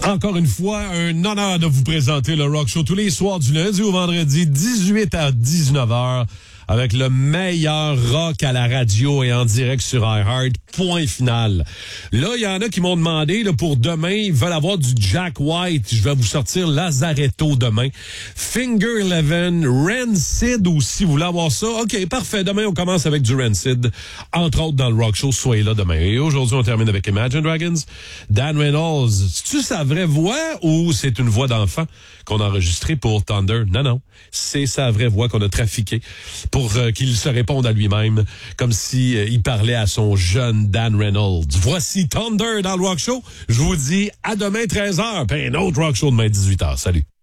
Encore une fois, un honneur de vous présenter le Rock Show tous les soirs du lundi au vendredi, 18 à 19 heures, avec le meilleur rock à la radio et en direct sur iHeart. Point final. Là, il y en a qui m'ont demandé, là, pour demain, ils veulent avoir du Jack White. Je vais vous sortir Lazaretto demain. Finger Eleven, Rancid aussi. Vous voulez avoir ça? OK, parfait. Demain, on commence avec du Rancid. Entre autres, dans le Rock Show. Soyez là demain. Et aujourd'hui, on termine avec Imagine Dragons. Dan Reynolds. C'est-tu sa vraie voix ou c'est une voix d'enfant qu'on a enregistrée pour Thunder? Non. C'est sa vraie voix qu'on a trafiquée pour qu'il se réponde à lui-même comme si il parlait à son jeune Dan Reynolds. Voici Thunder dans le Rock Show. Je vous dis à demain 13h, puis un autre Rock Show demain 18h. Salut.